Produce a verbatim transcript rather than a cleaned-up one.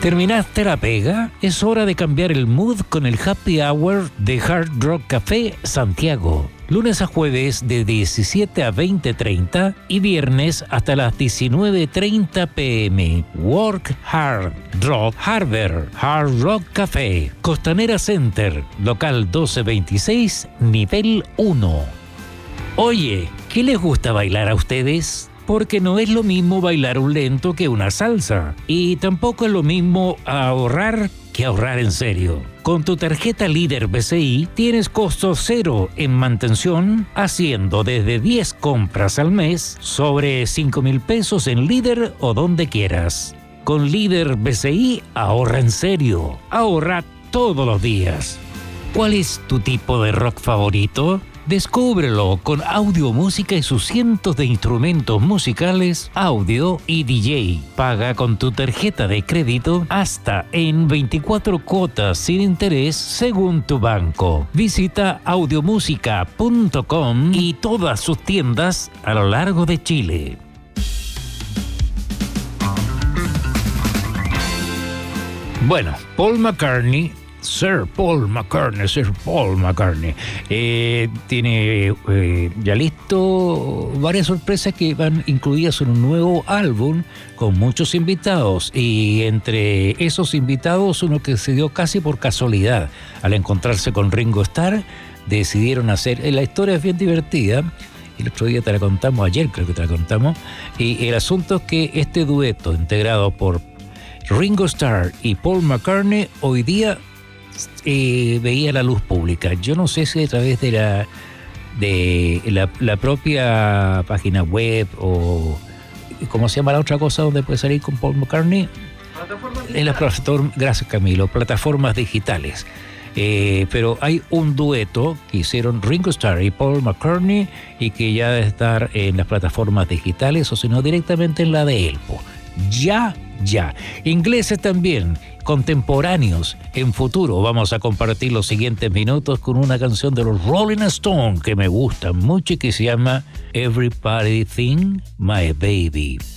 ¿Terminaste la pega? Es hora de cambiar el mood con el Happy Hour de Hard Rock Café Santiago. Lunes a jueves de diecisiete a veinte treinta y viernes hasta las diecinueve treinta pm. Work Hard Rock Harbor Hard Rock Café Costanera Center, local doce veintiséis, nivel uno. Oye, ¿qué les gusta bailar a ustedes? Porque no es lo mismo bailar un lento que una salsa. Y tampoco es lo mismo ahorrar que ahorrar en serio. Con tu tarjeta Líder B C I tienes costo cero en mantención, haciendo desde diez compras al mes sobre cinco mil pesos en Líder o donde quieras. Con Líder B C I ahorra en serio. Ahorra todos los días. ¿Cuál es tu tipo de rock favorito? Descúbrelo con Audio Música y sus cientos de instrumentos musicales, audio y D J. Paga con tu tarjeta de crédito hasta en veinticuatro cuotas sin interés según tu banco. Visita audiomusica punto com y todas sus tiendas a lo largo de Chile. Bueno, Paul McCartney, Sir Paul McCartney, Sir Paul McCartney, eh, tiene eh, ya listo varias sorpresas que van incluidas en un nuevo álbum con muchos invitados, y entre esos invitados uno que se dio casi por casualidad. Al encontrarse con Ringo Starr decidieron hacer, la historia es bien divertida, el otro día te la contamos, ayer creo que te la contamos, y el asunto es que este dueto integrado por Ringo Starr y Paul McCartney hoy día Eh, veía la luz pública. Yo no sé si a través de la de la, la propia página web o ¿cómo se llama la otra cosa donde puede salir con Paul McCartney? En las plataformas, gracias Camilo, plataformas digitales. Eh, pero hay un dueto que hicieron Ringo Starr y Paul McCartney y que ya debe estar en las plataformas digitales o si no directamente en la de Elpo. Ya, ya. Ingleses también, contemporáneos, en futuro. Vamos a compartir los siguientes minutos con una canción de los Rolling Stones que me gusta mucho y que se llama Everybody Think My Baby.